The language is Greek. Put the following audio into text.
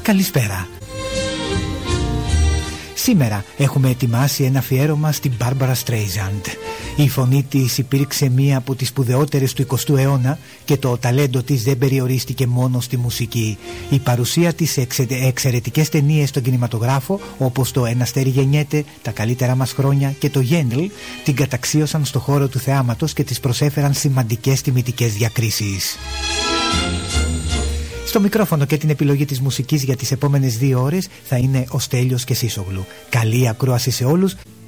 Καλησπέρα. Σήμερα έχουμε ετοιμάσει ένα αφιέρωμα στην Barbara Streisand. Η φωνή της υπήρξε μία από τις σπουδαιότερες του 20ου αιώνα και το ταλέντο της δεν περιορίστηκε μόνο στη μουσική. Η παρουσία της σε εξαιρετικές ταινίες στον κινηματογράφο, όπως το «Ένα αστέρι γεννιέται», «Τα καλύτερα μας χρόνια» και το «Γέντλ», την καταξίωσαν στο χώρο του θεάματος και της προσέφεραν σημαντικές τιμητικές διακρίσεις. Στο μικρόφωνο και την επιλογή της μουσικής για τις επόμενες 2 ώρες θα είναι ο Στέλιος και Σύσογλου. Καλή ακρόαση σε όλους.